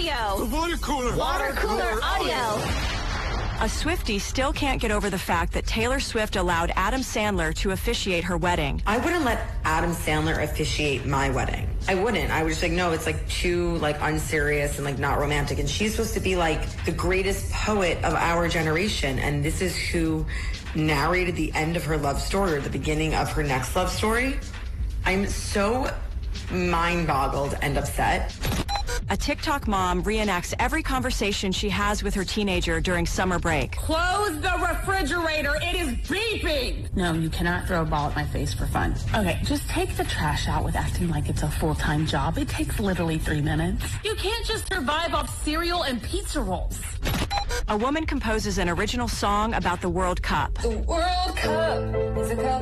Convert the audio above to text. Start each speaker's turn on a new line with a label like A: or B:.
A: audio.
B: The water cooler.
A: Water cooler audio. A Swiftie still can't get over the fact that Taylor Swift allowed Adam Sandler to officiate her wedding.
C: I wouldn't let Adam Sandler officiate my wedding. I wouldn't. I was just like, no, it's like too like unserious and like not romantic. And she's supposed to be like the greatest poet of our generation. And this is who narrated the end of her love story or the beginning of her next love story. I'm so mind-boggled and upset.
A: A TikTok mom reenacts every conversation she has with her teenager during summer break.
D: Close the refrigerator. It is beeping. No, you cannot throw a ball at my face for fun. Okay, just take the trash out with acting like it's a full-time job. It takes literally 3 minutes. You can't just survive off cereal and pizza rolls.
A: A woman composes an original song about the World Cup.
E: The World Cup is a cup